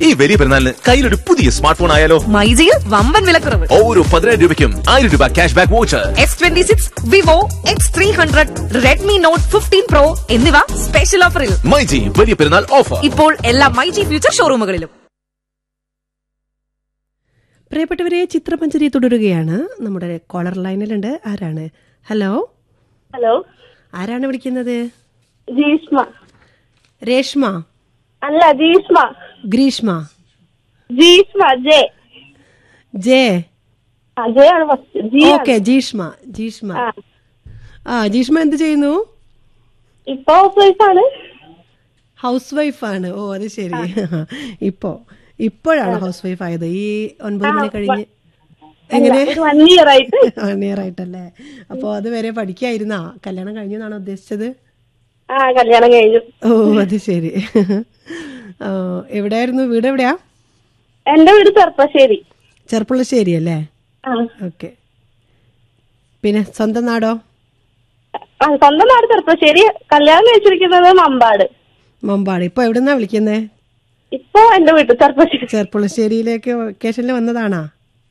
ഈ വലിയ പെരുന്നാളിന് കയ്യിലൊരു പുതിയ സ്മാർട്ട് ഫോൺ ആയാലോ? മൈജിയിൽ വമ്പൻ വിലക്കുറവ്. ഓരോ 10,000 രൂപയ്ക്കും 1000 രൂപ cash back voucher. S26, Vivo, X300, Redmi Note 15 Pro എന്നിവ സ്പെഷ്യൽ ഓഫറിൽ. മൈജി വലിയ പെരുന്നാൾ ഓഫർ ഇപ്പോൾ എല്ലാ മൈജി ഫ്യൂച്ചർ ഷോറൂമുകളിലും. പ്രിയപ്പെട്ടവരെ, ചിത്രമഞ്ജരി തുടരുകയാണ്. നമ്മുടെ കോളർ ലൈനിലുണ്ട്. ആരാണ്? ഹലോ. ഹലോ, ആരാണ് വിളിക്കുന്നത്? ജീഷ്മ. രേഷ്മ അല്ല, Jeeshma. Greeshma. Jeeshma. J J. J ആണ് first. G okay, Jeeshma. Jeeshma. Jeeshma എന്ത് ചെയ്യുന്നു? ഇപ്പൊ ഹൗസ് വൈഫാണ്. ഹൗസ് വൈഫാണ്. ഓ, അത് ശരി. ഇപ്പോഴാണ് ഹൗസ് വൈഫ് ആയത്. ഈ 9 മണി കഴിഞ്ഞ് എങ്ങനെ? 1 year ആയിട്ട്. 1 year ആയിട്ടല്ലേ? അപ്പൊ അതുവരെ പഠിക്കായിരുന്നാ? കല്യാണം കഴിഞ്ഞു എന്നാണ് ഉദ്ദേശിച്ചത്? കല്യാണം കഴിഞ്ഞു. ഓ, അത് ശരി. എവിടെയായിരുന്നു? വീട് എവിടെയാ? എന്റെ വീട് ചെർപ്പശ്ശേരി. ചെർപ്പുളശ്ശേരി അല്ലേ? ഓക്കെ. പിന്നെ സ്വന്തം നാടോ? സ്വന്തം നാട് ചെർപ്പശ്ശേരി. കല്യാണം കഴിച്ചിരിക്കുന്നത് മമ്പാട്. മമ്പാട്. ഇപ്പൊ എവിടുന്നാ വിളിക്കുന്നേ? ഇപ്പൊ എന്റെ വീട്ടിൽ ചെർപ്പശ്ശേരി. ചെർപ്പുളശ്ശേരിയിലേക്ക് വെക്കേഷനിൽ വന്നതാണാ?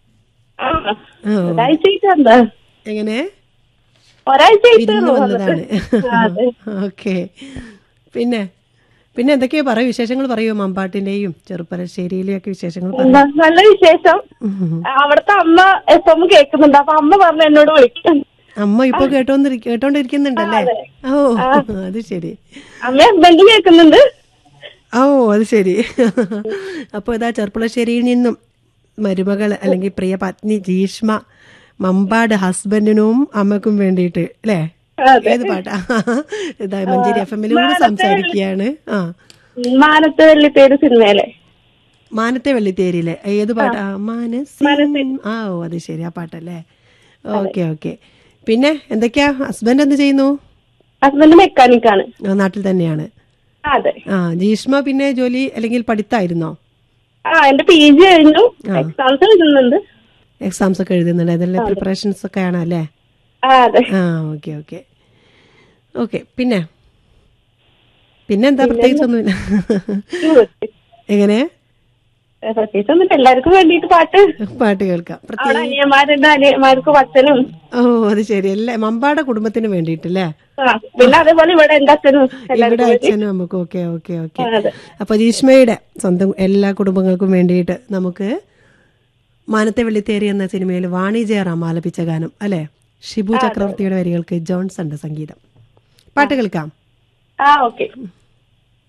ഒരാഴ്ച. എങ്ങനെ? ഒരാഴ്ച വന്നതാണ്. ഓക്കെ. പിന്നെ എന്തൊക്കെയാ പറയൂ, വിശേഷങ്ങൾ പറയൂ. മമ്പാട്ടിന്റെയും ചെറുപ്പശ്ശേരിയിലെയും ഒക്കെ വിശേഷങ്ങൾ. നല്ല വിശേഷം. അവിടുത്തെ അമ്മ FM കേൾക്കുന്നുണ്ട്. അപ്പൊ അമ്മ പറഞ്ഞു എന്നോട് വിളിക്കും. അമ്മ ഇപ്പൊ കേട്ടോണ്ടിരിക്കുന്നുണ്ടല്ലേ? ഓ, അത് ശരി. അമ്മ ഹസ്ബൻഡ് കേൾക്കുന്നുണ്ട്. ഓ, അത് ശരി. അപ്പൊ ഇതാ ചെറുപ്പശ്ശേരിയിൽ നിന്നും മരുമകൾ അല്ലെങ്കിൽ പ്രിയ പത്നി ജീഷ്മ മമ്പാട് ഹസ്ബൻഡിനും അമ്മക്കും വേണ്ടിയിട്ട് അല്ലേ? ഏത് പാട്ടാ? ഇതാ മഞ്ചേരി FM-ലൂടെ സംസാരിക്കുകയാണ്. മാനത്തെ വെള്ളിത്തേര് സിനിമയിലെ മാനത്തെ വെള്ളിത്തേരിയിലെ ഏത് പാട്ടാ? ഓ, അത് ശരി, ആ പാട്ടല്ലേ? Okay okay. പിന്നെ എന്തൊക്കെയാ? ഹസ്ബൻഡ് എന്ത് ചെയ്യുന്നു? ഹസ്ബൻഡ് മെക്കാനിക്കാണ്. നാട്ടിൽ തന്നെയാണ്. അതെ. ജീഷ്മ പിന്നെ ജോലി അല്ലെങ്കിൽ പഠിത്തായിരുന്നോ? എന്റെ PG കഴിഞ്ഞു. എക്സാംസ് എഴുതുന്നുണ്ട്. എക്സാംസ് ഒക്കെ എഴുതുന്നുണ്ട്. അതെല്ലാം പ്രിപ്പറേഷൻസ് ഒക്കെ ആണോ അല്ലേ? Okay okay okay. പിന്നെ എന്താ? പ്രത്യേകിച്ചൊന്നുമില്ല. എങ്ങനെ? എല്ലാവർക്കും വേണ്ടിട്ട് പാട്ട് കേൾക്കാം. അനിയന്മാർക്കും അച്ഛനും. ഓ, അത് ശരി. അല്ലേ? മമ്പാടെ കുടുംബത്തിന് വേണ്ടിട്ടല്ലേ? പിന്നെ അതേപോലെ ഇവിടെ എന്റെ അച്ഛനും. ഇവിടെ അച്ഛനും നമുക്ക്. Okay okay okay. അപ്പൊ ജീഷ്മയുടെ സ്വന്തം എല്ലാ കുടുംബങ്ങൾക്കും വേണ്ടിയിട്ട് നമുക്ക് മാനത്തെ വെള്ളിത്തേരി എന്ന സിനിമയിൽ വാണി ജയറാം ആലപിച്ച ഗാനം അല്ലെ? ഷിബു ചക്രവർത്തിയുടെ വരികൾക്ക് ജോൺസന്റെ സംഗീതം. പാട്ട് കേൾക്കാം. ഓക്കെ.